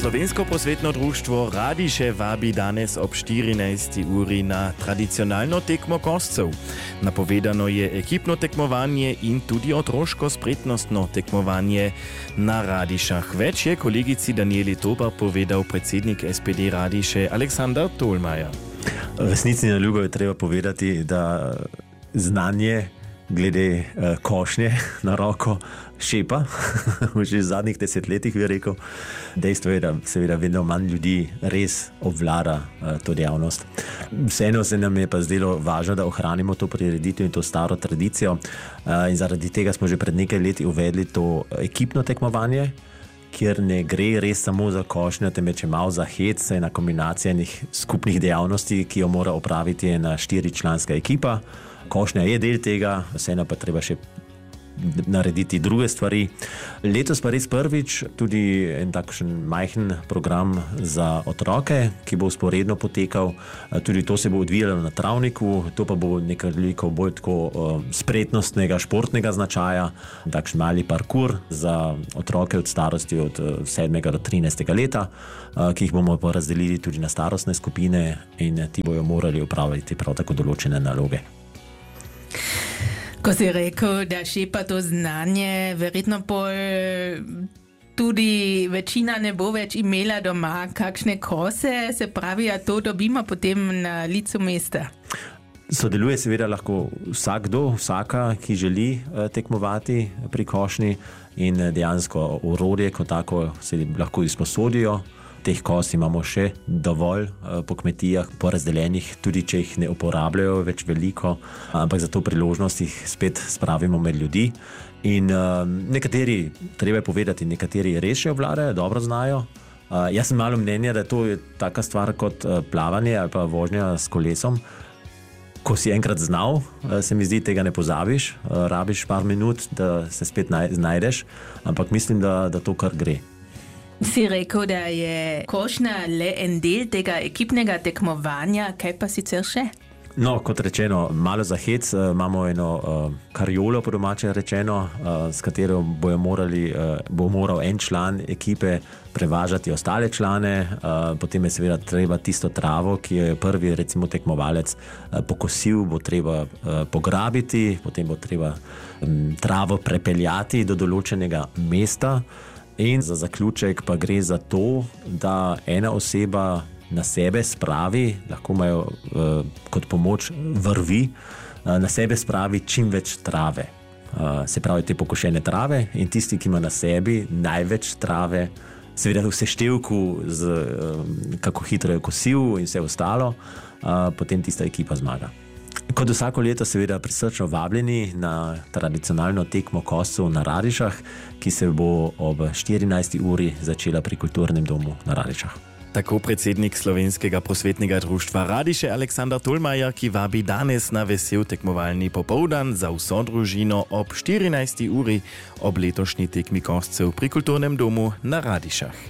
Slovensko prosvetno društvo Radiše vabi danes ob 14. uri na tradicionalno tekmo koscev. Napovedano je ekipno tekmovanje in tudi otroško spretnostno tekmovanje na Radišah. Več je kolegici Danieli Tobar povedal predsednik SPD Radiše Aleksander Tolmajer. V resnici na ljubo je treba povedati, da znanje glede košnje na roko šepa, že v zadnjih desetletjih bi rekel. Dejstvo je, da seveda vedno manj ljudi res obvlada to dejavnost. Vseeno se nam je pa zdelo važno, da ohranimo to prireditev in to staro tradicijo. In zaradi tega smo že pred nekaj leti uvedli to ekipno tekmovanje, kjer ne gre res samo za košnjo, temveč je malo za hec, ena kombinacija enih skupnih dejavnosti, ki jo mora opraviti ena 4-članska ekipa. Košnja je del tega, vseeno pa treba še narediti druge stvari. Letos pa res prvič tudi en takšen majhen program za otroke, ki bo vzporedno potekal. Tudi to se bo odvijalo na travniku, to pa bo nekoliko bolj tako spretnostnega, športnega značaja, takšen mali parkour za otroke od starosti od 7. do 13. leta, ki jih bomo pa razdelili tudi na starostne skupine in ti bojo morali opraviti prav tako določene naloge. Ko si rekel, da šepa to znanje, verjetno tudi večina ne bo več imela doma kakšne kose, se pravi, a to dobimo potem na licu mesta. Sodeluje seveda lahko vsakdo, vsaka, ki želi tekmovati pri košnji in dejansko orodje kot tako se lahko izposodijo. Teh kos imamo še dovolj po kmetijah, porazdeljenih, tudi če jih ne uporabljajo več veliko, ampak za to priložnost jih spet spravimo med ljudi. In nekateri, treba je povedati, nekateri res še obvladajo, dobro znajo. Jaz sem malo mnenja, da to je taka stvar kot plavanje ali pa vožnja s kolesom. Ko si enkrat znal, se mi zdi, tega ne pozabiš, rabiš par minut, da se spet znajdeš, ampak mislim, da to kar gre. Si rekel, da je košnja le en del tega ekipnega tekmovanja, kaj pa sicer še? No, kot rečeno, malo za hec, imamo eno kariolo po domače rečeno, s katero bo moral en član ekipe prevažati ostale člane, potem je seveda treba tisto travo, ki jo je prvi recimo tekmovalec pokosil, bo treba pograbiti, potem bo treba travo prepeljati do določenega mesta. In za zaključek pa gre za to, da ena oseba na sebe spravi, lahko imajo kot pomoč vrvi, na sebe spravi čim več trave. Se pravi te pokošene trave in tisti, ki ima na sebi največ trave, seveda v seštevku kako hitro je kosil in vse ostalo, potem tista ekipa zmaga. Kot vsako leto seveda prisrčno vabljeni na tradicionalno tekmo koscev na Radišah, ki se bo ob 14. uri začela pri Kulturnem domu na Radišah. Tako predsednik Slovenskega prosvetnega društva Radiše Aleksander Tolmajer, ki vabi danes na vesel tekmovalni popoldan za vso družino ob 14. uri ob letošnji tekmi koscev pri Kulturnem domu na Radišah.